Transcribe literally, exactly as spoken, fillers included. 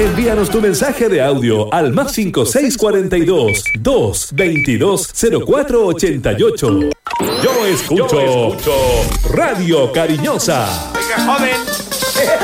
Envíanos tu mensaje de audio al más cinco seis cuatro dos, dos veintidós cero cuatro ochenta y ocho. Yo escucho, Yo escucho Radio Cariñosa. Venga, joven.